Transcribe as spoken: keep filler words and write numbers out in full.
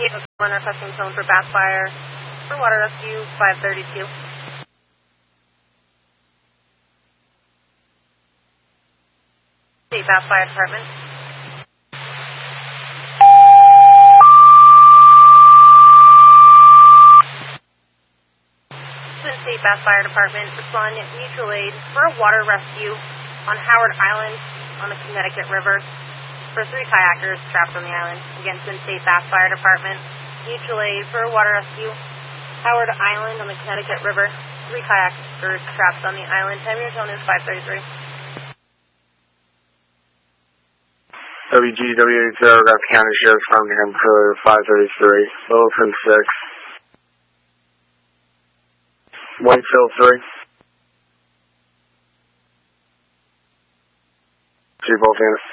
One requesting phone for bath fire for water rescue five thirty-two. State Bath Fire Department. Twin State Bath Fire Department respond mutual aid for a water rescue on Howard Island on the Connecticut River for three kayakers trapped on the island. Again, Twin State Bath Fire Department, mutual aid for a water rescue, Howard Island on the Connecticut River, three kayakers trapped on the island. Time your tone is five thirty-three. W G W eight zero, got the County Sheriff's Department for five thirty-three, Littleton six, Whitefield three, two both units.